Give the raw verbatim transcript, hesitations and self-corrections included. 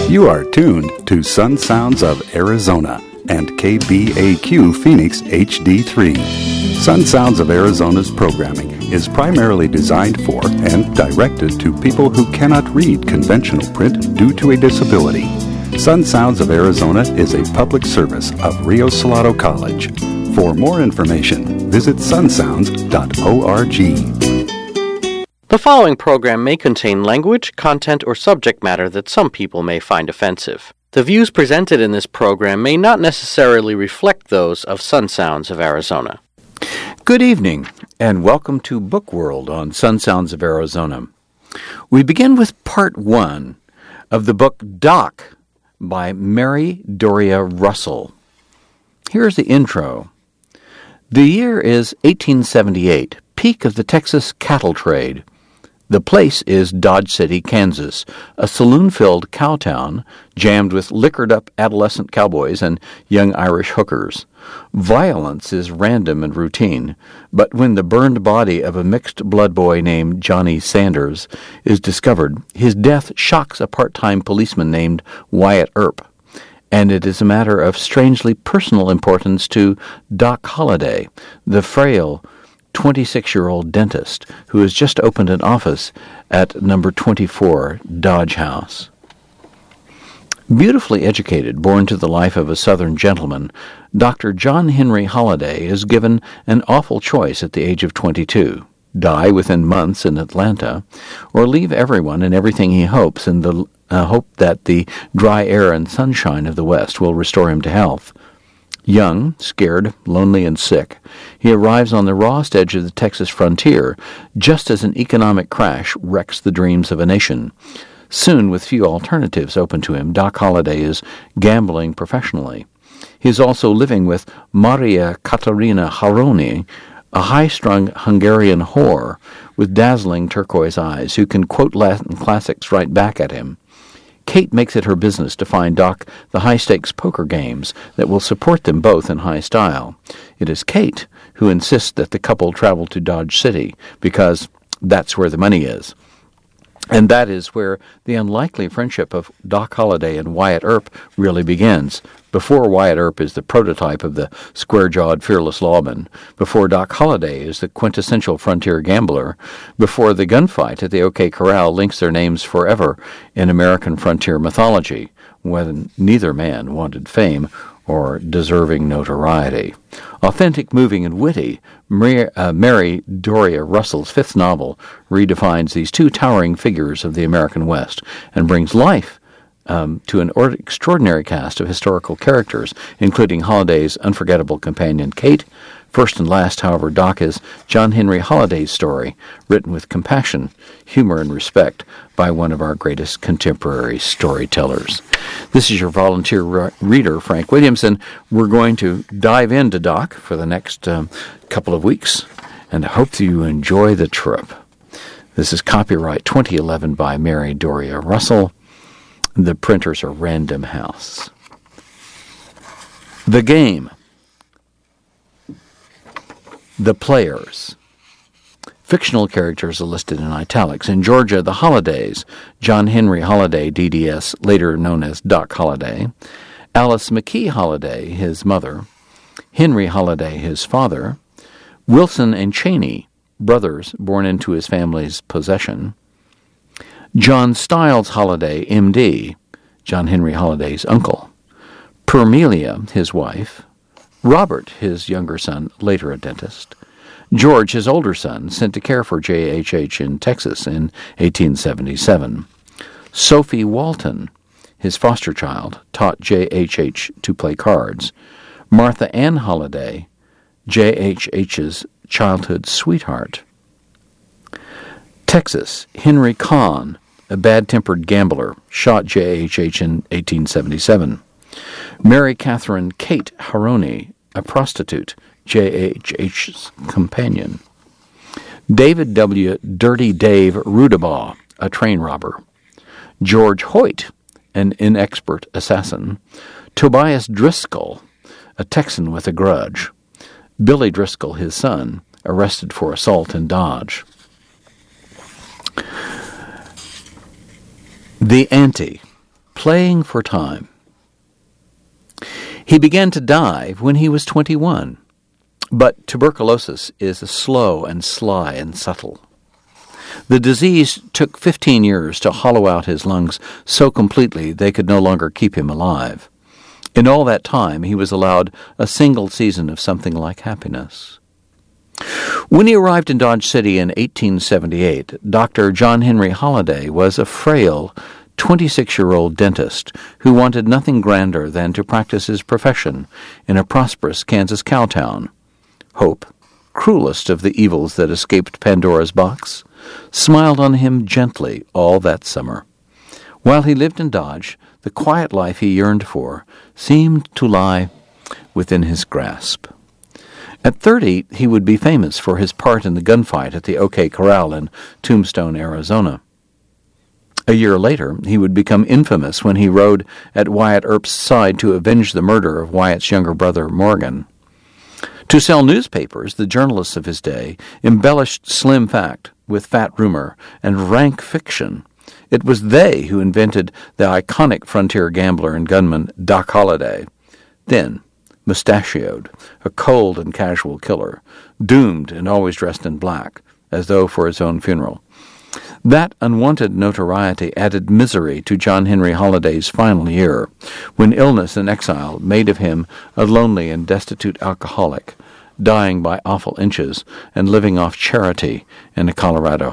You are tuned to Sun Sounds of Arizona and K B A Q Phoenix H D three. Sun Sounds of Arizona's programming is primarily designed for and directed to people who cannot read conventional print due to a disability. Sun Sounds of Arizona is a public service of Rio Salado College. For more information, visit sun sounds dot org. The following program may contain language, content, or subject matter that some people may find offensive. The views presented in this program may not necessarily reflect those of Sun Sounds of Arizona. Good evening, and welcome to Book World on Sun Sounds of Arizona. We begin with part one of the book Doc by Mary Doria Russell. Here's the intro. The year is eighteen seventy-eight, peak of the Texas cattle trade. The place is Dodge City, Kansas, a saloon-filled cow town jammed with liquored-up adolescent cowboys and young Irish hookers. Violence is random and routine, but when the burned body of a mixed-blood boy named Johnny Sanders is discovered, his death shocks a part-time policeman named Wyatt Earp, and it is a matter of strangely personal importance to Doc Holliday, the frail twenty-six-year-old dentist who has just opened an office at number twenty-four Dodge House. Beautifully educated, born to the life of a Southern gentleman, Doctor John Henry Holliday is given an awful choice at the age of twenty-two. Die within months in Atlanta, or leave everyone and everything he hopes in the uh, hope that the dry air and sunshine of the West will restore him to health. Young, scared, lonely, and sick, he arrives on the rawest edge of the Texas frontier just as an economic crash wrecks the dreams of a nation. Soon, with few alternatives open to him, Doc Holliday is gambling professionally. He is also living with Maria Katarina Haroni, a high-strung Hungarian whore with dazzling turquoise eyes who can quote Latin classics right back at him. Kate makes it her business to find Doc the high-stakes poker games that will support them both in high style. It is Kate who insists that the couple travel to Dodge City because that's where the money is. And that is where the unlikely friendship of Doc Holliday and Wyatt Earp really begins. Before Wyatt Earp is the prototype of the square-jawed, fearless lawman, before Doc Holliday is the quintessential frontier gambler, before the gunfight at the OK Corral links their names forever in American frontier mythology, when neither man wanted fame or deserving notoriety. Authentic, moving, and witty, Mary, uh, Mary Doria Russell's fifth novel redefines these two towering figures of the American West and brings life um, to an or- extraordinary cast of historical characters, including Holliday's unforgettable companion Kate. First and last, however, Doc is John Henry Holliday's story, written with compassion, humor, and respect by one of our greatest contemporary storytellers. This is your volunteer re- reader, Frank Williams, and we're going to dive into Doc for the next um, couple of weeks, and I hope that you enjoy the trip. This is copyright twenty eleven by Mary Doria Russell. The printers are Random House. The Game. The Players. Fictional characters are listed in italics. In Georgia, the Hollidays, John Henry Holliday, D D S, later known as Doc Holliday, Alice McKee Holliday, his mother, Henry Holliday, his father, Wilson and Cheney, brothers born into his family's possession, John Stiles Holliday, M D, John Henry Holliday's uncle, Permelia, his wife, Robert, his younger son, later a dentist, George, his older son, sent to care for J H H in Texas in eighteen seventy-seven, Sophie Walton, his foster child, taught J H H to play cards, Martha Ann Holliday, J H H's childhood sweetheart, Texas, Henry Kahn, a bad-tempered gambler, shot J H H in eighteen seventy-seven, Mary Catherine Kate Haroni, a prostitute, J H H's companion, David W. Dirty Dave Rudabaugh, a train robber, George Hoyt, an inexpert assassin, Tobias Driscoll, a Texan with a grudge, Billy Driscoll, his son, arrested for assault in Dodge. The Ante, playing for time. He began to die when he was twenty-one, but tuberculosis is slow and sly and subtle. The disease took fifteen years to hollow out his lungs so completely they could no longer keep him alive. In all that time, he was allowed a single season of something like happiness. When he arrived in Dodge City in eighteen seventy-eight, Doctor John Henry Holliday was a frail, twenty-six-year-old dentist who wanted nothing grander than to practice his profession in a prosperous Kansas cow town. Hope, cruelest of the evils that escaped Pandora's box, smiled on him gently all that summer. While he lived in Dodge, the quiet life he yearned for seemed to lie within his grasp. At thirty, he would be famous for his part in the gunfight at the OK Corral in Tombstone, Arizona. A year later, he would become infamous when he rode at Wyatt Earp's side to avenge the murder of Wyatt's younger brother, Morgan. To sell newspapers, the journalists of his day embellished slim fact with fat rumor and rank fiction. It was they who invented the iconic frontier gambler and gunman Doc Holliday, thin, mustachioed, a cold and casual killer, doomed and always dressed in black, as though for his own funeral. That unwanted notoriety added misery to John Henry Holliday's final year, when illness and exile made of him a lonely and destitute alcoholic, dying by awful inches and living off charity in a Colorado